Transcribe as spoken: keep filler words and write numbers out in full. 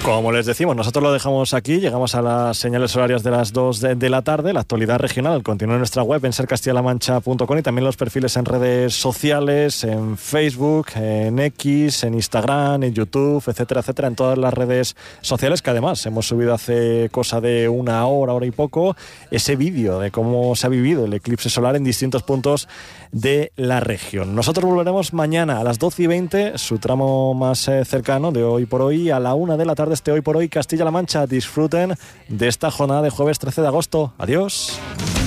Como les decimos, nosotros lo dejamos aquí, llegamos a las señales horarias de las dos de, de la tarde. La actualidad regional continúa en nuestra web, en ser castilla la mancha punto com, y también los perfiles en redes sociales, en Facebook, en X, en Instagram, en YouTube, etcétera, etcétera, en todas las redes sociales, que además hemos subido hace cosa de una hora, hora y poco, ese vídeo de cómo se ha vivido el eclipse solar en distintos puntos de la región. Nosotros volveremos mañana a las doce y veinte, su tramo más eh, cercano de Hoy por Hoy, a la una de la tarde, este Hoy por Hoy Castilla-La Mancha. Disfruten de esta jornada de jueves trece de agosto. Adiós.